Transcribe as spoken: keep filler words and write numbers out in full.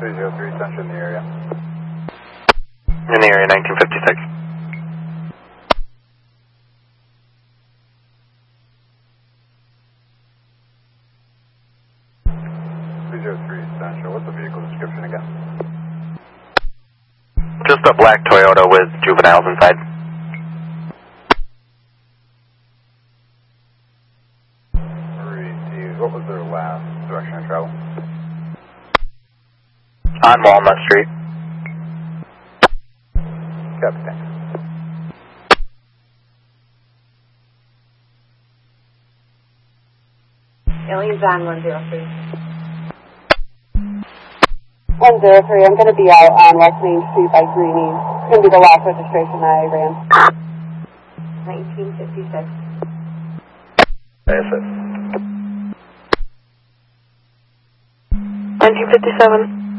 three zero three, Central in the area. In the area, nineteen fifty-six. three zero three, Central. What's the vehicle description again? Just a black Toyota with juveniles inside. Received. What was their last direction of travel? On Walnut Street. Copy, thanks. Alien's on one zero three. one zero three, I'm going to be out on West Main Street by Greenie. It's going to be the last registration I ran. nineteen fifty-six. Yes, sir. nineteen fifty-seven.